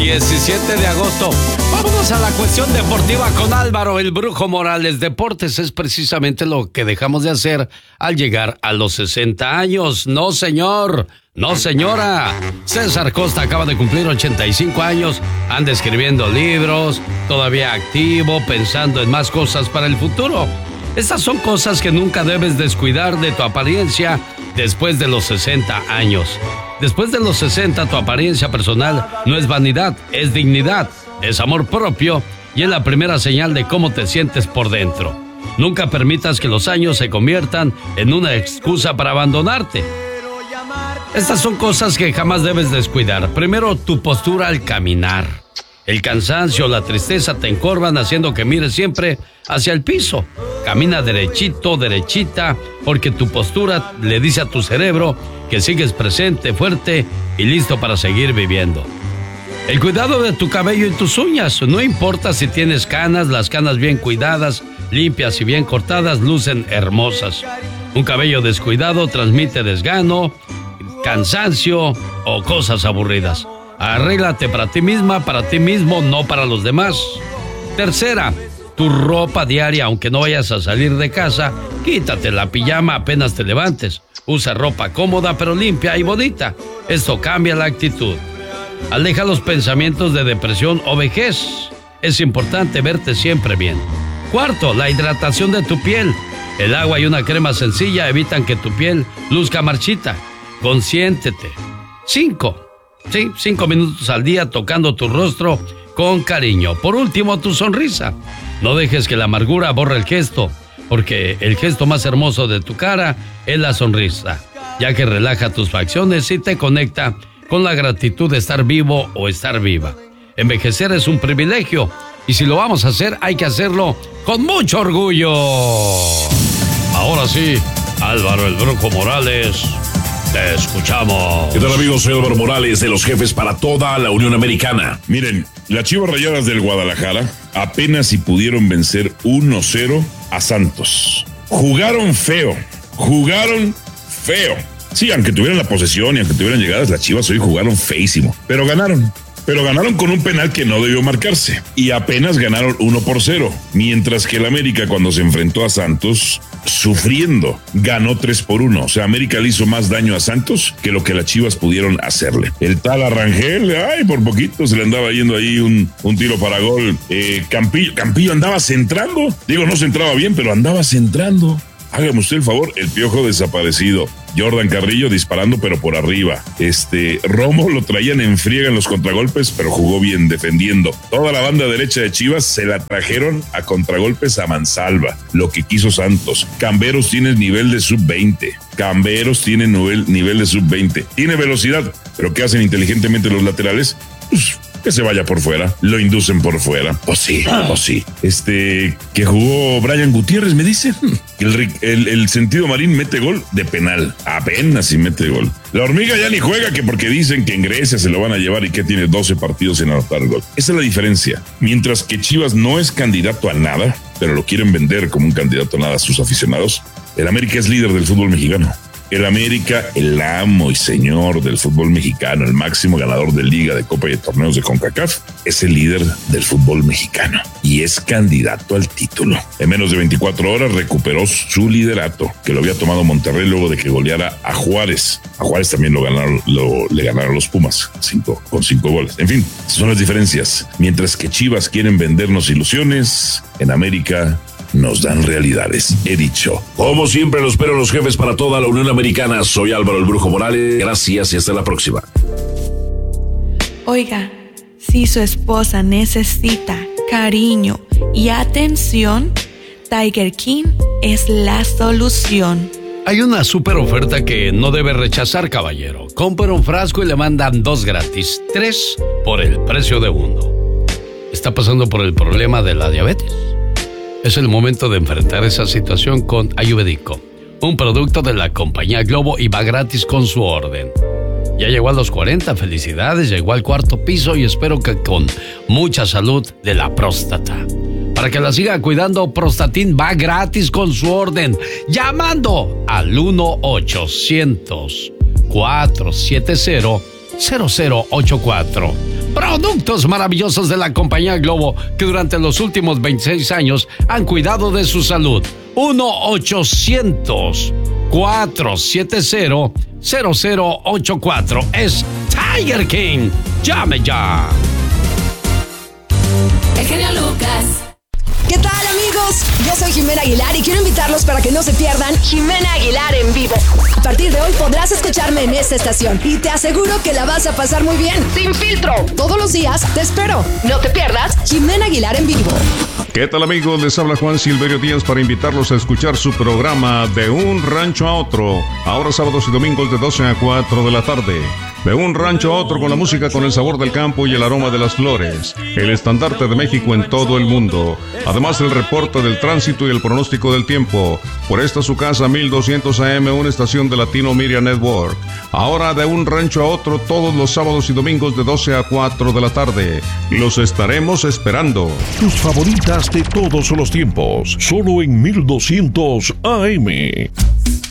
17 de agosto. Vámonos a la cuestión deportiva con Álvaro el Brujo Morales. Deportes es precisamente lo que dejamos de hacer al llegar a los 60 años. No, señor. No, señora. César Costa acaba de cumplir 85 años. Anda escribiendo libros, todavía activo, pensando en más cosas para el futuro. Estas son cosas que nunca debes descuidar de tu apariencia después de los 60 años. Después de los 60, tu apariencia personal no es vanidad, es dignidad, es amor propio y es la primera señal de cómo te sientes por dentro. Nunca permitas que los años se conviertan en una excusa para abandonarte. Estas son cosas que jamás debes descuidar. Primero, tu postura al caminar. El cansancio, la tristeza te encorvan haciendo que mires siempre hacia el piso. Camina derechito, derechita, porque tu postura le dice a tu cerebro que sigues presente, fuerte y listo para seguir viviendo. El cuidado de tu cabello y tus uñas. No importa si tienes canas, las canas bien cuidadas, limpias y bien cortadas, lucen hermosas. Un cabello descuidado transmite desgano, cansancio o cosas aburridas. Arréglate para ti misma, para ti mismo, no para los demás. Tercera, tu ropa diaria, aunque no vayas a salir de casa, quítate la pijama apenas te levantes. Usa ropa cómoda pero limpia y bonita. Esto cambia la actitud. Aleja los pensamientos de depresión o vejez. Es importante verte siempre bien. Cuarto, la hidratación de tu piel. El agua y una crema sencilla evitan que tu piel luzca marchita. Consiéntete. 5 minutos al día tocando tu rostro con cariño. Por último, tu sonrisa. No dejes que la amargura borre el gesto, porque el gesto más hermoso de tu cara es la sonrisa, ya que relaja tus facciones y te conecta con la gratitud de estar vivo o estar viva. Envejecer es un privilegio, y si lo vamos a hacer, hay que hacerlo con mucho orgullo. Ahora sí, Álvaro el Brujo Morales, te escuchamos. ¿Qué tal, amigos? Soy Álvaro Morales, de los jefes para toda la Unión Americana. Miren, las Chivas Rayadas del Guadalajara apenas si pudieron vencer 1-0 a Santos. Jugaron feo. Sí, aunque tuvieran la posesión y aunque tuvieran llegadas, las Chivas hoy jugaron feísimo. Pero ganaron con un penal que no debió marcarse. Y apenas ganaron 1-0. Mientras que el América, cuando se enfrentó a Santos, sufriendo, ganó 3-1. O sea, América le hizo más daño a Santos que lo que las Chivas pudieron hacerle. El tal Arrangel, por poquito se le andaba yendo ahí un tiro para gol. Campillo andaba centrando. Digo, no centraba bien, pero andaba centrando. Hágame usted el favor, el Piojo desaparecido. Jordan Carrillo disparando, pero por arriba. Romo lo traían en friega en los contragolpes, pero jugó bien defendiendo. Toda la banda derecha de Chivas se la trajeron a contragolpes a mansalva. Lo que quiso Santos. Camberos tiene nivel de sub-20. Tiene velocidad, pero ¿qué hacen inteligentemente los laterales? Pues que se vaya por fuera, lo inducen por fuera. Pues sí. Que jugó Brian Gutiérrez, me dice. El sentido marín mete gol de penal. Apenas si mete gol. La hormiga ya ni juega, que porque dicen que en Grecia se lo van a llevar y que tiene 12 partidos sin anotar gol. Esa es la diferencia. Mientras que Chivas no es candidato a nada, pero lo quieren vender como un candidato a nada a sus aficionados, el América es líder del fútbol mexicano. El América, el amo y señor del fútbol mexicano, el máximo ganador de liga, de copa y de torneos de CONCACAF, es el líder del fútbol mexicano y es candidato al título. En menos de 24 horas recuperó su liderato, que lo había tomado Monterrey luego de que goleara a Juárez. A Juárez también le ganaron los Pumas, con 5 goles. En fin, esas son las diferencias. Mientras que Chivas quieren vendernos ilusiones, en América nos dan realidades. He dicho. Como siempre, los espero los jefes para toda la Unión Americana. Soy Álvaro el Brujo Morales. Gracias y hasta la próxima. Oiga, si su esposa necesita cariño y atención, Tiger King es la solución. Hay una super oferta que no debe rechazar, caballero. Compra un frasco y le mandan 2 gratis, 3 por el precio de 1. ¿Está pasando por el problema de la diabetes? Es el momento de enfrentar esa situación con Ayurvédico, un producto de la compañía Globo y va gratis con su orden. Ya llegó a los 40, felicidades, llegó al 4º piso y espero que con mucha salud de la próstata. Para que la siga cuidando, Prostatin va gratis con su orden, llamando al 1-800-470-0084. Productos maravillosos de la compañía Globo que durante los últimos 26 años han cuidado de su salud. 1-800-470-0084. Es Tiger King. Llame ya. El genio Lucas. ¿Qué tal, amigos? Yo soy Jimena Aguilar y quiero invitarlos para que no se pierdan Jimena Aguilar en vivo. A partir de hoy podrás escucharme en esta estación y te aseguro que la vas a pasar muy bien. Sin filtro. Todos los días te espero. No te pierdas Jimena Aguilar en vivo. ¿Qué tal, amigos? Les habla Juan Silverio Díaz para invitarlos a escuchar su programa De un Rancho a Otro. Ahora sábados y domingos de 12 a 4 de la tarde. De un rancho a otro, con la música, con el sabor del campo y el aroma de las flores. El estandarte de México en todo el mundo. Además, el reporte del tránsito y el pronóstico del tiempo. Por esta su casa 1200 AM, una estación de Latino Media Network. Ahora De un rancho a otro, todos los sábados y domingos de 12 a 4 de la tarde. Los estaremos esperando. Tus favoritas de todos los tiempos, solo en 1200 AM.